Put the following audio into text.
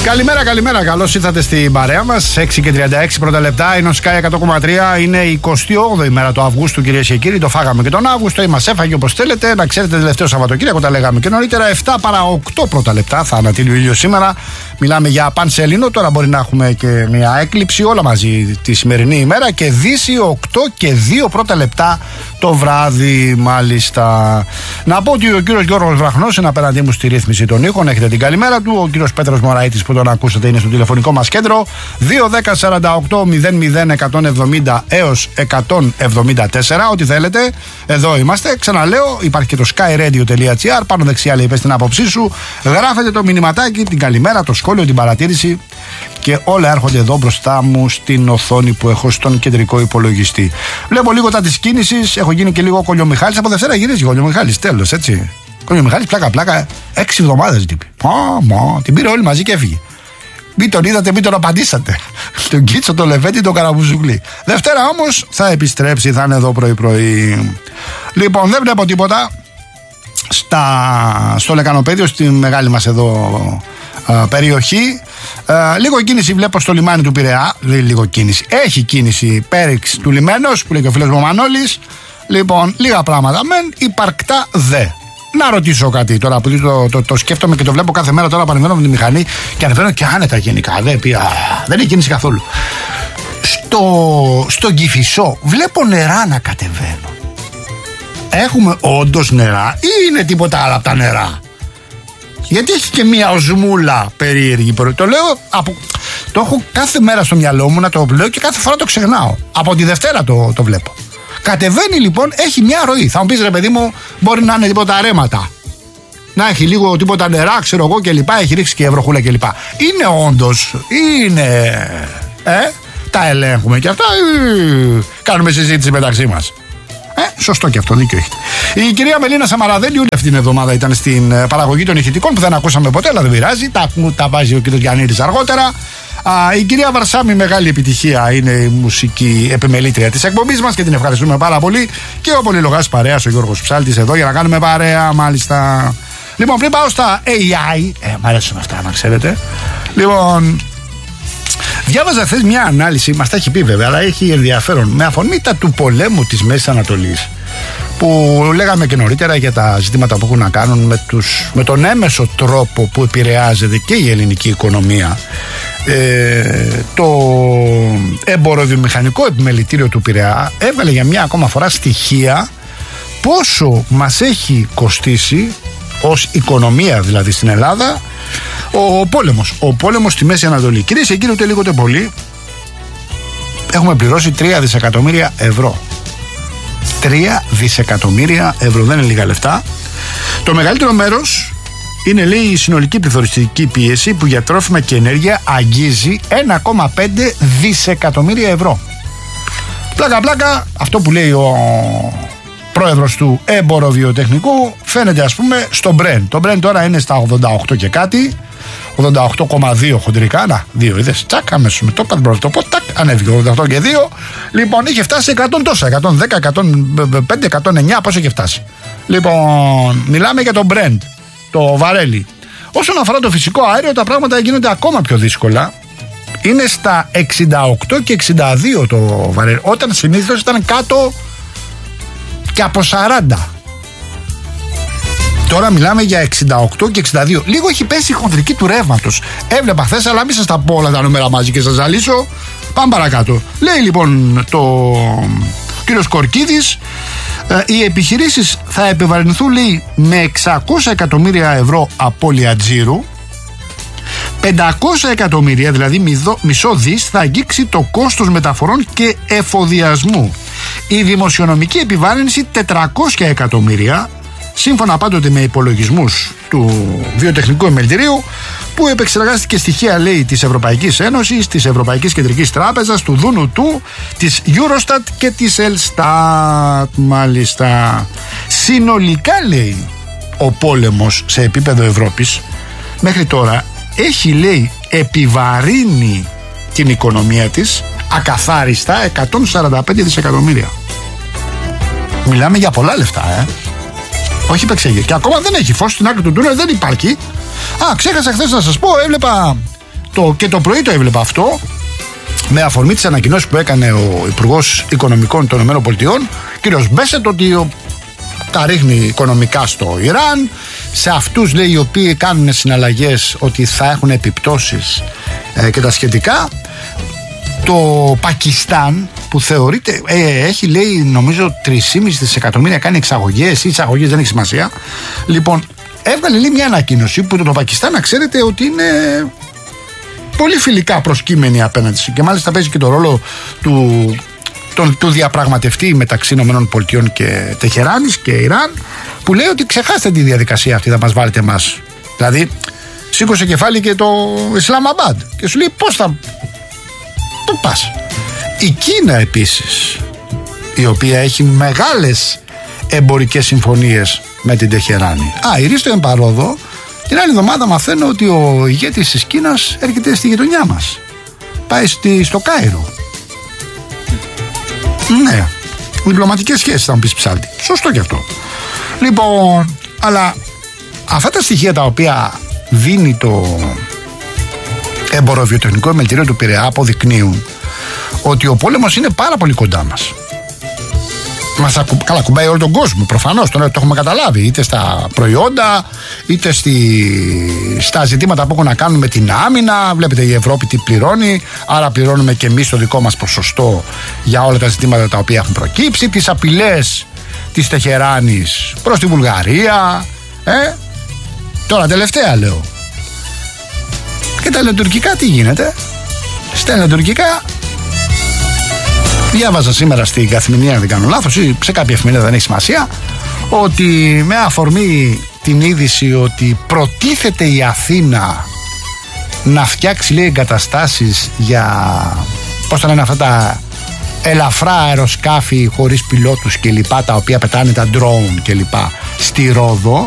Καλημέρα. Καλώς ήρθατε στην παρέα μας. 6:36 πρώτα λεπτά. Είναι ο Sky 100,3. Είναι η 28η μέρα του Αυγούστου, κυρίες και κύριοι. Το φάγαμε και τον Αύγουστο. Ή μας έφαγε όπως θέλετε. Να ξέρετε, τελευταίο Σαββατοκύριακο τα λέγαμε και νωρίτερα. 7 παρά 8 πρώτα λεπτά. Θα ανατείλει ο ήλιος σήμερα. Μιλάμε για πανσέλινο. Τώρα μπορεί να έχουμε και μια έκλειψη όλα μαζί τη σημερινή ημέρα. Και Δύση 8 και 2 πρώτα λεπτά το βράδυ, μάλιστα. Να πω ότι ο κύριος Γιώργος Βραχνός είναι απέναντί μου στη ρύθμιση των ήχων. Έχετε την καλημέρα του. Ο κύριος Πέτρος Μωραΐτης που τον ακούσατε είναι στο τηλεφωνικό μας κέντρο 2-10-48-00-170 έως 174. Ό,τι θέλετε, εδώ είμαστε. Ξαναλέω, υπάρχει και το skyradio.gr. Πάνω δεξιά λέει πες την άποψή σου. Γράφετε το μηνυματάκι, την καλημέρα, το σχόλιο, την παρατήρηση. Και όλα έρχονται εδώ μπροστά μου στην οθόνη που έχω στον κεντρικό υπολογιστή. Βλέπω λίγο τα της κίνησης. Έχω γίνει και λίγο κολιομιχάλης. Από Δευτέρα γυρίζει κολιομιχάλης. Τέλος, έτσι. Κολιομιχάλης, πλάκα. 6 εβδομάδες τύπη. Την πήρε όλη μαζί και έφυγε. Μην τον είδατε, μην τον απαντήσατε. Τον Κίτσο, τον Λεβέντη, τον Καραμπουζουκλή. Δευτέρα όμως θα επιστρέψει, θα είναι εδώ πρωί-πρωί. Λοιπόν, δεν βλέπω τίποτα στο λεκανοπέδιο, στη μεγάλη μας εδώ περιοχή. Λίγο κίνηση βλέπω στο λιμάνι του Πειραιά. Λίγο κίνηση. Έχει κίνηση Πέριξ του Λιμένος, που λέει και ο φίλος μου ο Μανώλης. Λοιπόν, λίγα πράγματα μεν, υπαρκτά δε. Να ρωτήσω κάτι τώρα που το σκέφτομαι και το βλέπω κάθε μέρα. Τώρα παρεμβαίνω με τη μηχανή και ανεβαίνω και άνετα γενικά. Δεν έχει κίνηση καθόλου. Στον Κηφισό βλέπω νερά να κατεβαίνουν. Έχουμε όντως νερά ή είναι τίποτα άλλο από τα νερά? Γιατί έχει και μία οσμούλα περίεργη. Το λέω, το έχω κάθε μέρα στο μυαλό μου να το λέω και κάθε φορά το ξεχνάω. Από τη Δευτέρα το βλέπω. Κατεβαίνει λοιπόν, έχει μια ροή. Θα μου πεις, ρε παιδί μου, μπορεί να είναι τίποτα ρέματα. Να έχει λίγο τίποτα νερά, ξέρω εγώ κλπ. Έχει ρίξει και βροχούλα κλπ. Είναι όντως, τα ελέγχουμε και αυτά. Κάνουμε συζήτηση μεταξύ μας. Σωστό και αυτό, δίκιο έχετε. Η κυρία Μελίνα Σαμαραδέλη όλη αυτή την εβδομάδα ήταν στην παραγωγή των ηχητικών που δεν ακούσαμε ποτέ, αλλά δεν πειράζει. Τα βάζει ο κύριος Γιαννίδης αργότερα. Η κυρία Βαρσάμι, μεγάλη επιτυχία, είναι η μουσική επιμελήτρια της εκπομπής μας και την ευχαριστούμε πάρα πολύ. Και ο πολυλογάς παρέας, ο Γιώργος Ψάλτης, εδώ για να κάνουμε παρέα, μάλιστα. Λοιπόν, πριν πάω στα AI, μ' αρέσουν αυτά να ξέρετε. Λοιπόν, διάβαζα χθες μια ανάλυση, μας τα έχει πει βέβαια, αλλά έχει ενδιαφέρον, με αφορμή τα του πολέμου της Μέσης Ανατολής, που λέγαμε και νωρίτερα για τα ζητήματα που έχουν να κάνουν με τον έμεσο τρόπο που επηρεάζεται και η ελληνική οικονομία. Το εμποροβιομηχανικό επιμελητήριο του Πειραιά έβγαλε για μια ακόμα φορά στοιχεία πόσο μας έχει κοστίσει ως οικονομία, δηλαδή στην Ελλάδα, ο πόλεμος στη Μέση Ανατολή. Κυρίες και κύριοι, ούτε λίγο ούτε πολύ έχουμε πληρώσει 3 δισεκατομμύρια ευρώ. 3 δισεκατομμύρια ευρώ, δεν είναι λίγα λεφτά. Το μεγαλύτερο μέρος είναι, λέει, η συνολική πληθωριστική πίεση που για τρόφιμα και ενέργεια αγγίζει 1,5 δισεκατομμύρια ευρώ. Πλάκα, αυτό που λέει ο πρόεδρος του εμποροβιοτεχνικού φαίνεται, ας πούμε, στο Brent. Το Brent τώρα είναι στα 88 και κάτι, 88,2 χοντρικά. Να, 2 είδες, τσακ, αμέσως με το τάκ, ανέβηκε 88 και 2. Λοιπόν, είχε φτάσει 100 τόσα, 110, 105, 109, πώς είχε φτάσει. Λοιπόν, μιλάμε για το Brent, το βαρέλι. Όσον αφορά το φυσικό αέριο, τα πράγματα γίνονται ακόμα πιο δύσκολα. Είναι στα 68 και 62 το βαρέλι, όταν συνήθως ήταν κάτω και από 40. Τώρα μιλάμε για 68 και 62. Λίγο έχει πέσει η χοντρική του ρεύματος. Έβλεπα χθες, αλλά μην σας τα πω όλα τα νούμερα μαζί και σας ζαλίσω. Πάμε παρακάτω. Λέει λοιπόν το κύριος Κορκίδης, οι επιχειρήσεις θα επιβαρυνθούν, λέει, με 600 εκατομμύρια ευρώ απώλεια τζίρου. 500 εκατομμύρια, δηλαδή μισό δις, θα αγγίξει το κόστος μεταφορών και εφοδιασμού. Η δημοσιονομική επιβάρυνση 400 εκατομμύρια, σύμφωνα πάντοτε με υπολογισμούς του Βιοτεχνικού Εμελητηρίου, που επεξεργάστηκε στοιχεία, λέει, της Ευρωπαϊκής Ένωσης, της Ευρωπαϊκής Κεντρικής Τράπεζας, του Δούνου του, της Eurostat και της Ελστάτ, μάλιστα. Συνολικά, λέει, ο πόλεμος σε επίπεδο Ευρώπης μέχρι τώρα έχει, λέει, επιβαρύνει την οικονομία της ακαθάριστα 145 δισεκατομμύρια. Μιλάμε για πολλά λεφτά, Όχι επεξέγει. Και ακόμα δεν έχει φως στην άκρη του τούνελ, δεν υπάρχει. Ξέχασα χθες να σας πω, έβλεπα Και το πρωί το έβλεπα αυτό, με αφορμή τις ανακοινώσεις που έκανε ο Υπουργός Οικονομικών των ΗΠΑ, κύριος Μπέσετ, ότι τα ρίχνει οικονομικά στο Ιράν, σε αυτούς λέει οι οποίοι κάνουν συναλλαγές ότι θα έχουν επιπτώσεις και τα σχετικά. Το Πακιστάν που θεωρείται έχει λέει νομίζω 3,5 δισεκατομμύρια κάνει εξαγωγές ή εισαγωγές, δεν έχει σημασία. Λοιπόν, έβγαλε λέει μια ανακοίνωση που το Πακιστάν να ξέρετε ότι είναι πολύ φιλικά προσκύμενοι απέναντι και μάλιστα παίζει και το ρόλο του διαπραγματευτή μεταξύ ΗΠΑ και Τεχεράνης και Ιράν, που λέει ότι ξεχάστε τη διαδικασία αυτή, θα μας βάλετε εμάς. Δηλαδή σήκωσε κεφάλι και το Ισλαμαμπάντ και σου λέει πώς θα... Πού πας? Η Κίνα επίσης, η οποία έχει μεγάλες εμπορικές συμφωνίες με την Τεχεράνη. Η Ρίστο Εμπαρόδο την άλλη εβδομάδα μαθαίνω ότι ο ηγέτης της Κίνας έρχεται στη γειτονιά μας. Πάει στο Κάιρο. Ναι, διπλωματικές σχέσεις θα μου πεις ψάλτη. Σωστό και αυτό. Λοιπόν, αλλά αυτά τα στοιχεία τα οποία δίνει το εμποροβιοτεχνικό επιμελητήριο του Πειραιά αποδεικνύουν ότι ο πόλεμος είναι πάρα πολύ κοντά μας. Καλά, κουμπάει όλο τον κόσμο, προφανώς, το έχουμε καταλάβει, είτε στα προϊόντα, είτε στα ζητήματα που έχουν να κάνουν με την άμυνα. Βλέπετε η Ευρώπη τι πληρώνει, άρα πληρώνουμε και εμείς το δικό μας ποσοστό για όλα τα ζητήματα τα οποία έχουν προκύψει, τις απειλές της Τεχεράνης προς τη Βουλγαρία, τώρα τελευταία λέω. Και τα ελληνοτουρκικά τι γίνεται? Στα ελληνοτουρκικά διάβαζα σήμερα στην Καθημερινή, αν δεν κάνω λάθος, ή σε κάποια εφημερίδα, δεν έχει σημασία, ότι με αφορμή την είδηση ότι προτίθεται η Αθήνα να φτιάξει λέει εγκαταστάσεις για, πώς τα λένε αυτά τα ελαφρά αεροσκάφη χωρίς πιλότους και λοιπά, τα οποία πετάνε τα drone και λοιπά στη Ρόδο,